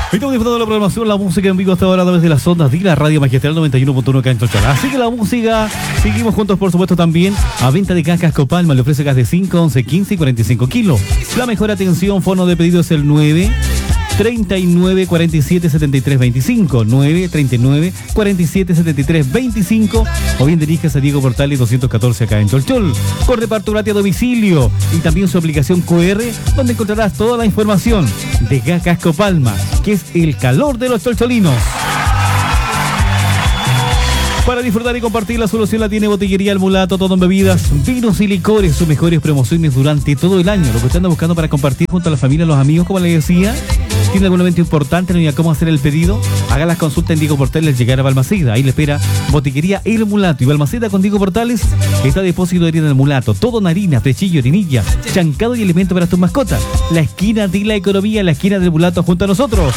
Estamos disfrutando de la programación, la música en vivo hasta ahora a través de las ondas de la Radio Magistral 91.1 acá en Cholchol. Así que la música, seguimos juntos por supuesto también a venta de gas Copalma. Le ofrece gas de 5, 11, 15 y 45 kilos. La mejor atención, fono de pedido es el 939-47-73-25, 939-47-73-25, o bien dirijas a Diego Portales 214 acá en Cholchol, con reparto gratis a domicilio y también su aplicación QR, donde encontrarás toda la información de Gas Casco Palma, que es el calor de los cholcholinos. Para disfrutar y compartir la solución la tiene Botillería El Mulato, todo en bebidas, vinos y licores, sus mejores promociones durante todo el año. Lo que usted anda buscando para compartir junto a la familia, los amigos, como le decía. ¿Tiene algún evento importante? ¿No hay cómo hacer el pedido? Haga las consultas en Diego Portales al llegar a Balmaceda. Ahí le espera Botillería El Mulato. Y Balmaceda con Diego Portales está depósito de harina del Mulato. Todo en harina, frechillo, harinilla, chancado y alimento para tus mascotas. La esquina de la economía, la esquina del Mulato junto a nosotros.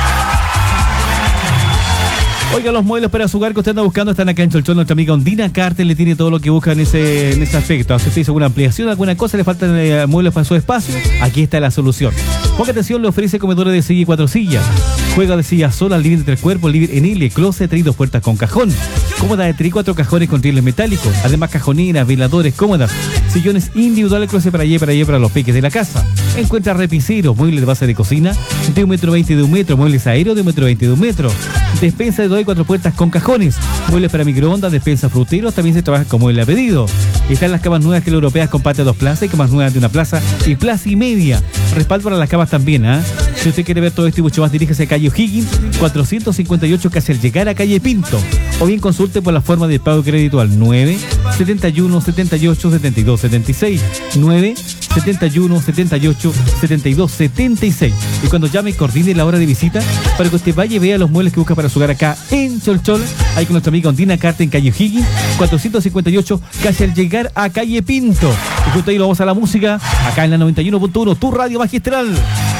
Oiga, los muebles para su hogar que usted anda buscando están acá en Cholchol. Nuestra amiga Ondina Carter le tiene todo lo que busca en ese aspecto. Si usted hizo alguna ampliación, alguna cosa, le faltan muebles para su espacio, aquí está la solución. Ponga atención, le ofrece comedores de silla y 4 sillas. Juega de silla sola, living de 3 cuerpos, living en L, closet, 3 y 2 puertas con cajón. Cómoda de 3 y 4 cajones con rieles metálicos. Además, cajoneras, veladores, cómodas. Sillones individuales, closet para allá para los peques de la casa. Encuentra repiseros, muebles de base de cocina de 1,20 m de 1 metro, muebles aéreos de 1,20 m de 1 metro. Despensa de 2 y 4 puertas con cajones. Muebles para microondas, despensa fruteros, también se trabaja como mueble a pedido. Están las camas nuevas que la europeas con patio 2 plazas y camas nuevas de 1 plaza y plaza y media. Respaldo para las camas también, ¿ah? Si usted quiere ver todo esto y mucho más, diríjase a calle O'Higgins 458 casi al llegar a calle Pinto. O bien consulte por la forma de pago de crédito al 971 78 72 76 971 78 72 76. Y cuando llame, coordine la hora de visita para que usted vaya y vea los muebles que busca para su hogar acá en Cholchol. Ahí con nuestra amiga Ondina Carter en calle O'Higgins 458 casi al llegar a calle Pinto. Y justo ahí lo vamos a la música acá en la 91.1, tu radio magistral.